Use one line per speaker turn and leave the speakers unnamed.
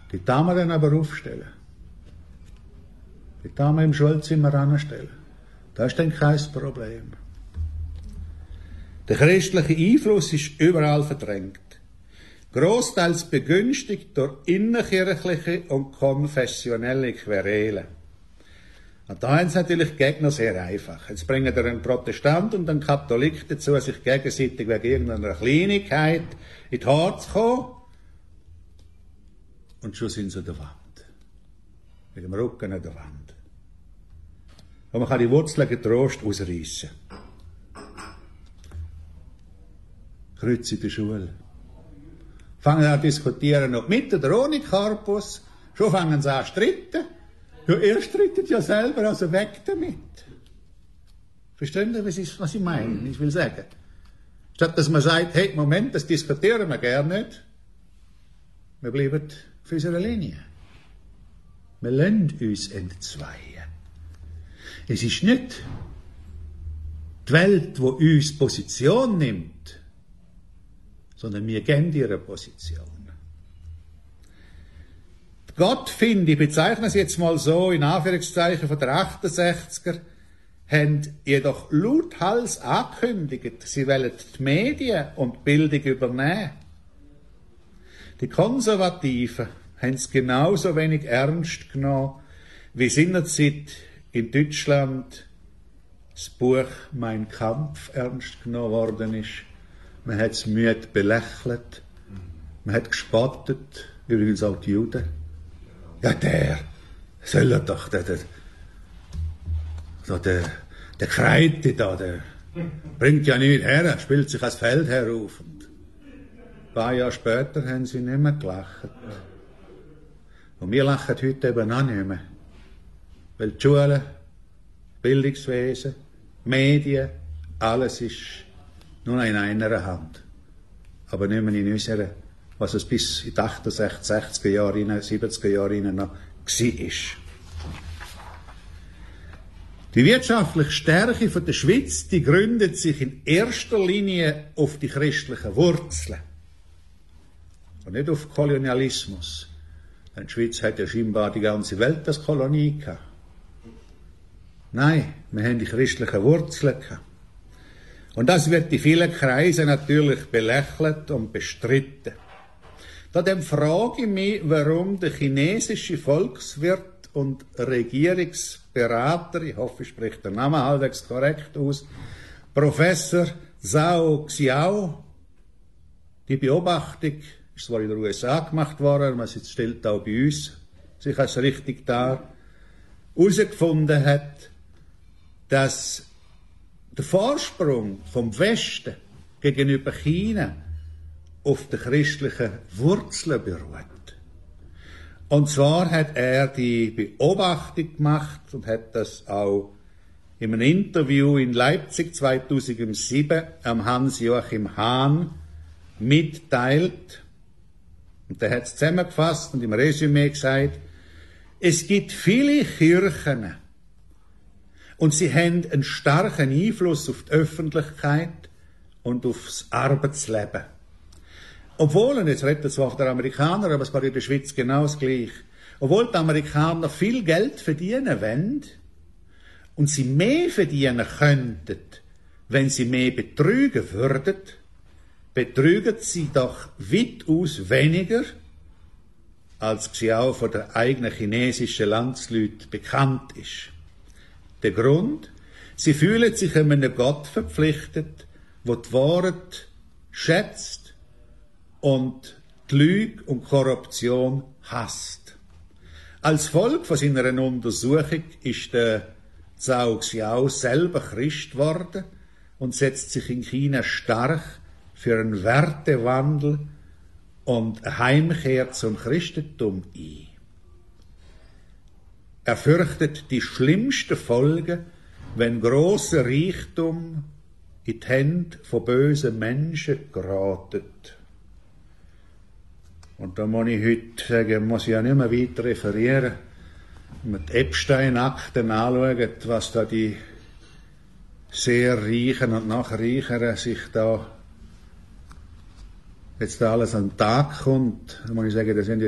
Die darf man dann aber aufstellen. Die darf man im Schulzimmer anstellen. Das ist dann kein Problem. Der christliche Einfluss ist überall verdrängt. Grossteils begünstigt durch innerkirchliche und konfessionelle Querelen. Und da haben es natürlich die Gegner sehr einfach. Jetzt bringen wir einen Protestant und einen Katholik dazu, sich gegenseitig wegen irgendeiner Kleinigkeit in die Haare zu kommen. Und schon sind sie an der Wand. Mit dem Rücken an der Wand. Und man kann die Wurzeln getrost ausreißen. Kreuz in der Schule. Fangen an zu diskutieren, ob mit oder ohne Korpus. Schon fangen sie an zu streiten. Ja, er streitet ja selber, also weg damit. Verstehen Sie, was ich meine? Ich will sagen. Statt dass man sagt, hey, Moment, das diskutieren wir gerne nicht. Wir bleiben auf unserer Linie. Wir lassen uns entzweien. Es ist nicht die Welt, die uns Position nimmt, sondern wir geben ihre Position. Gott, finde ich, bezeichne es jetzt mal so, in Anführungszeichen von der 68er, haben jedoch lauthals angekündigt, sie wollen die Medien und die Bildung übernehmen. Die Konservativen haben es genauso wenig ernst genommen, wie seinerzeit in Deutschland das Buch Mein Kampf ernst genommen worden ist. Man hat es müde belächelt, man hat gespottet, übrigens auch die Juden. Ja, der soll er doch, der Kreite da, der bringt ja nicht her, spielt sich als Feldherr auf. Und ein paar Jahre später haben sie nicht mehr gelacht. Und wir lachen heute eben auch nicht mehr. Weil die Schulen, Bildungswesen, Medien, alles ist nur in einer Hand. Aber nicht mehr in unserer, was es bis in die 68, 60er Jahre, 70er Jahre noch war. Die wirtschaftliche Stärke der Schweiz, die gründet sich in erster Linie auf die christlichen Wurzeln. Und nicht auf Kolonialismus. Denn die Schweiz hat ja scheinbar die ganze Welt als Kolonie gehabt. Nein, wir haben die christlichen Wurzeln gehabt. Und das wird in vielen Kreisen natürlich belächelt und bestritten. Darum frage ich mich, warum der chinesische Volkswirt und Regierungsberater, ich hoffe, ich spreche den Namen halbwegs korrekt aus, Professor Zhao Xiao, die Beobachtung ist zwar in den USA gemacht worden, aber es stellt auch bei uns sich als richtig dar, herausgefunden hat, dass der Vorsprung vom Westen gegenüber China auf den christlichen Wurzeln beruht. Und zwar hat er die Beobachtung gemacht und hat das auch in einem Interview in Leipzig 2007 am Hans-Joachim Hahn mitteilt. Und der hat es zusammengefasst und im Resümee gesagt, es gibt viele Kirchen und sie haben einen starken Einfluss auf die Öffentlichkeit und aufs Arbeitsleben. Obwohl, und jetzt redet zwar der Amerikaner, aber es war in der Schweiz genau das Gleiche, obwohl die Amerikaner viel Geld verdienen wollen und sie mehr verdienen könnten, wenn sie mehr betrügen würden, betrügen sie doch weitaus weniger, als Xiao von der eigenen chinesischen Landsleuten bekannt ist. Der Grund? Sie fühlen sich einem Gott verpflichtet, der die Wahrheit schätzt und die Lüge und Korruption hasst. Als Folge von seiner Untersuchung ist der Zhao Xiao selber Christ geworden und setzt sich in China stark für einen Wertewandel und eine Heimkehr zum Christentum ein. Er fürchtet die schlimmsten Folgen, wenn grosser Reichtum in die Hände von bösen Menschen geratet. Und da muss ich heute sagen, muss ich ja nicht mehr weiter referieren. Wenn man die Epstein-Akten anschaut, was da die sehr Reichen und Nachreicheren sich da jetzt da alles an den Tag kommt, dann muss ich sagen, das sind ja